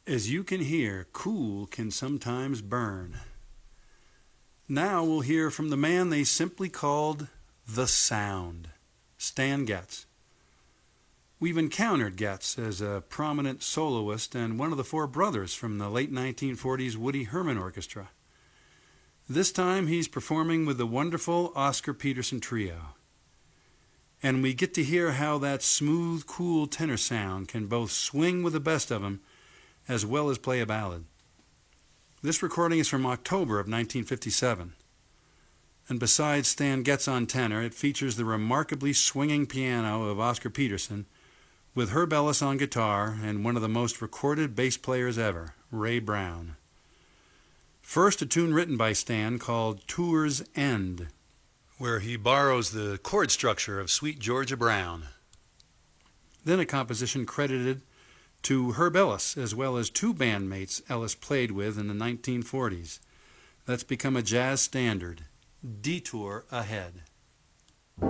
As you can hear, cool can sometimes burn. Now we'll hear from the man they simply called the Sound, Stan Getz. We've encountered Getz as a prominent soloist and one of the four brothers from the late 1940s Woody Herman Orchestra. This time he's performing with the wonderful Oscar Peterson Trio. And we get to hear how that smooth, cool tenor sound can both swing with the best of them as well as play a ballad. This recording is from October of 1957. And besides Stan Getz on tenor, it features the remarkably swinging piano of Oscar Peterson with Herb Ellis on guitar and one of the most recorded bass players ever, Ray Brown. First, a tune written by Stan called Tour's End, where he borrows the chord structure of Sweet Georgia Brown. Then a composition credited to Herb Ellis, as well as two bandmates Ellis played with in the 1940s. That's become a jazz standard, Detour Ahead.